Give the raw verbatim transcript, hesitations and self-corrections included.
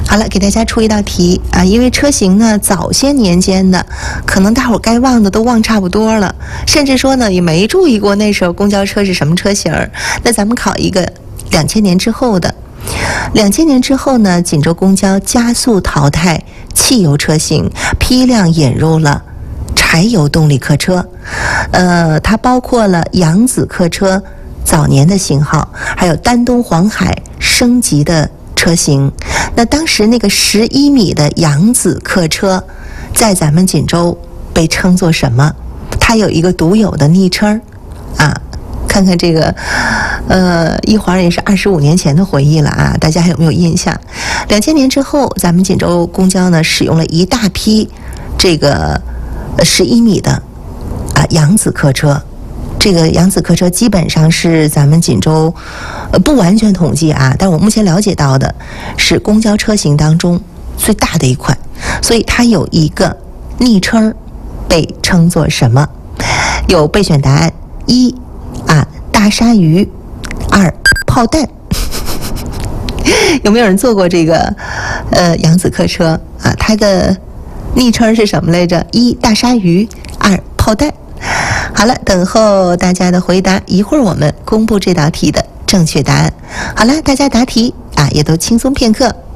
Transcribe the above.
好了，给大家出一道题啊，因为车型呢，早些年间的，可能大伙儿该忘的都忘差不多了，甚至说呢，也没注意过那时候公交车是什么车型儿。那咱们考一个两千年之后的。两千年之后呢，锦州公交加速淘汰汽油车型，批量引入了柴油动力客车。呃，它包括了扬子客车早年的型号，还有丹东黄海升级的车型。那当时那个十一米的扬子客车，在咱们锦州被称作什么？它有一个独有的昵称啊。看看这个，呃，一晃也是二十五年前的回忆了啊！大家还有没有印象？两千年之后，咱们锦州公交呢使用了一大批这个十一米的啊扬子客车。这个扬子客车基本上是咱们锦州，呃，不完全统计啊，但我目前了解到的是公交车型当中最大的一款，所以它有一个昵称，被称作什么？有备选答案：一啊大鲨鱼，二炮弹。有没有人坐过这个呃扬子客车啊？它的昵称是什么来着？一大鲨鱼，二炮弹。好了，等候大家的回答，一会儿我们公布这道题的正确答案。好了，大家答题啊也都轻松片刻。